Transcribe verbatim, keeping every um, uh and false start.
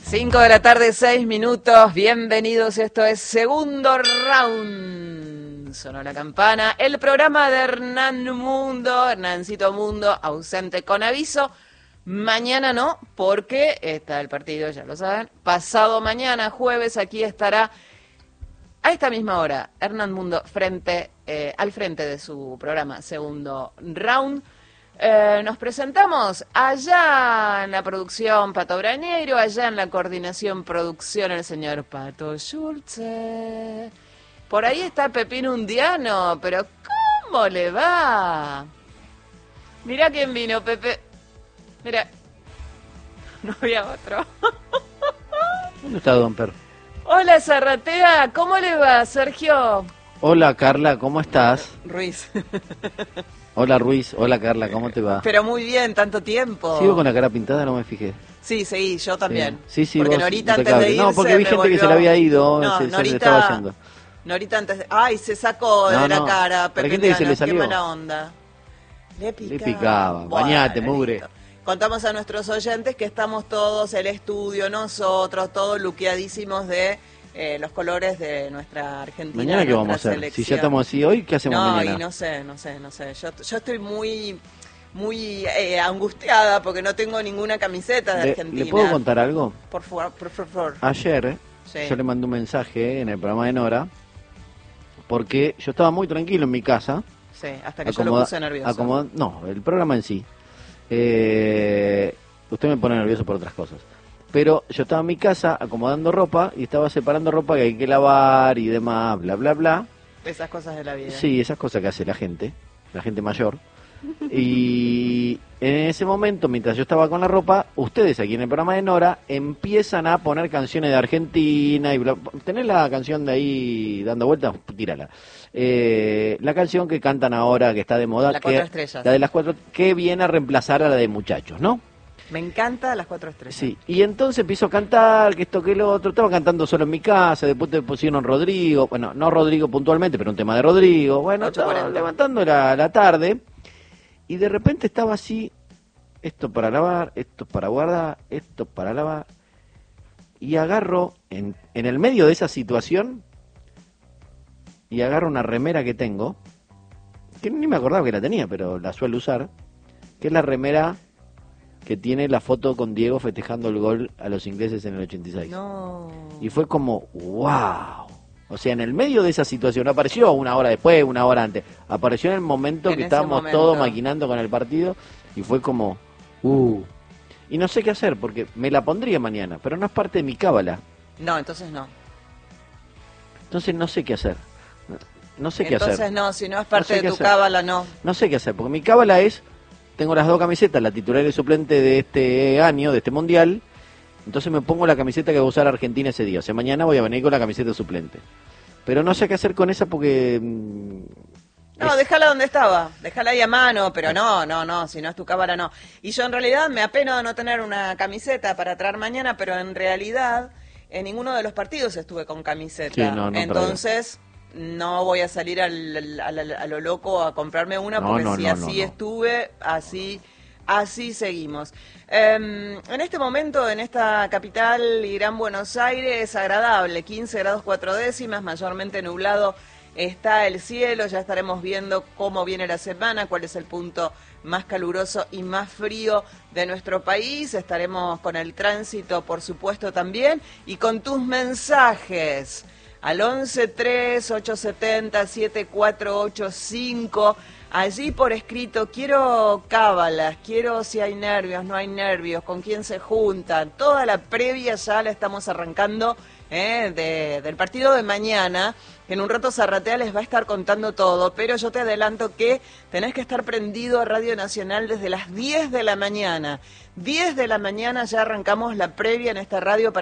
cinco de la tarde, seis minutos, bienvenidos, esto es Segundo Round. Sonó la campana, el programa de Hernán Mundo, Hernancito Mundo, ausente con aviso. Mañana no, porque está el partido, ya lo saben. Pasado mañana, jueves, aquí estará a esta misma hora Hernán Mundo frente, eh, al frente de su programa Segundo Round. Eh, nos presentamos allá en la producción Pato Brañero, allá en la coordinación producción el señor Pato Schulze. Por ahí está Pepín Undiano, pero ¿cómo le va? Mirá quién vino, Pepe. Mira, no había otro. ¿Dónde está Don Per? Hola, Zarratea, ¿cómo le va, Sergio? Hola, Carla, ¿cómo estás? Ruiz. Hola, Ruiz. Hola, Carla, ¿cómo te va? Pero muy bien, tanto tiempo. ¿Sigo con la cara pintada? No me fijé. Sí, sí, yo también. Sí, sí, porque vos, Norita impecable. antes de irse No, porque vi me gente volvió... que se le había ido, no, se, se Norita... le estaba yendo. Norita antes de... Ay, se sacó no, de la no. cara, Para Pepe gente que se le Undiano, qué salió. mala onda. Le picaba. Le picaba, bañate, Bueno, mugre. listo. Contamos a nuestros oyentes que estamos todos, el estudio, nosotros, todos luqueadísimos de eh, los colores de nuestra Argentina. ¿Mañana qué vamos a hacer? Selección. Si ya estamos así hoy, ¿qué hacemos no, mañana? No, y no sé, no sé, no sé. Yo, yo estoy muy, muy eh, angustiada porque no tengo ninguna camiseta de ¿Le, Argentina. ¿Le puedo contar algo? Por favor, por favor. Ayer sí. yo le mandé un mensaje en el programa de Nora porque yo estaba muy tranquilo en mi casa. Sí, hasta que acomoda, yo lo puse nervioso. Acomoda, no, el programa en sí. Eh, usted me pone nervioso por otras cosas. Pero yo estaba en mi casa acomodando ropa y estaba separando ropa que hay que lavar y demás, bla, bla, bla. Esas cosas de la vida. Sí, esas cosas que hace la gente, la gente mayor. Y en ese momento, mientras yo estaba con la ropa, ustedes aquí en el programa de Nora empiezan a poner canciones de Argentina y bla, ¿tenés la canción de ahí dando vueltas? Tírala. Eh, la canción que cantan ahora, que está de moda, la, que, cuatro estrellas. la de las cuatro, que viene a reemplazar a la de Muchachos, ¿no? Me encanta las cuatro estrellas. Sí, y entonces empiezo a cantar, que esto, que lo otro, estaba cantando solo en mi casa, después te pusieron Rodrigo, bueno, no Rodrigo puntualmente, pero un tema de Rodrigo, bueno, estaba levantando la, la tarde, y de repente estaba así, esto para lavar, esto para guardar, esto para lavar, y agarro, en, en el medio de esa situación, y agarro una remera que tengo, que ni me acordaba que la tenía, pero la suelo usar, que es la remera que tiene la foto con Diego festejando el gol a los ingleses en el ochenta y seis. No. Y fue como, wow. O sea, en el medio de esa situación, no apareció una hora después, una hora antes, apareció en el momento en que estábamos momento. todos maquinando con el partido y fue como, uh. Y no sé qué hacer, porque me la pondría mañana, pero no es parte de mi cábala. No, entonces no. Entonces no sé qué hacer. No, no sé qué entonces, hacer. Entonces no, si no es parte no sé de tu hacer. cábala, no. No sé qué hacer, porque mi cábala es... Tengo las dos camisetas, la titular y el suplente de este año, de este mundial. Entonces me pongo la camiseta que va a usar Argentina ese día. O sea, mañana voy a venir con la camiseta suplente. Pero no sé qué hacer con esa porque... Mmm, no, es... déjala donde estaba. Déjala ahí a mano, pero no, no, no. Si no es tu cámara, no. Y yo en realidad me apeno de no tener una camiseta para traer mañana, pero en realidad en ninguno de los partidos estuve con camiseta. Sí, no, no, entonces... No voy a salir al, al, al, a lo loco a comprarme una, no, porque no, si no, así no, no. estuve, así así seguimos. Eh, en este momento, en esta capital y Gran Buenos Aires, agradable, quince grados cuatro décimas, mayormente nublado está el cielo, ya estaremos viendo cómo viene la semana, cuál es el punto más caluroso y más frío de nuestro país, estaremos con el tránsito, por supuesto, también, y con tus mensajes. Al once tres ocho siete cero siete cuatro ocho cinco, allí por escrito, quiero cábalas, quiero si hay nervios, no hay nervios, con quién se juntan, toda la previa ya la estamos arrancando eh, de, del partido de mañana, que en un rato Zarratea les va a estar contando todo, pero yo te adelanto que tenés que estar prendido a Radio Nacional desde las diez de la mañana, diez de la mañana ya arrancamos la previa en esta radio para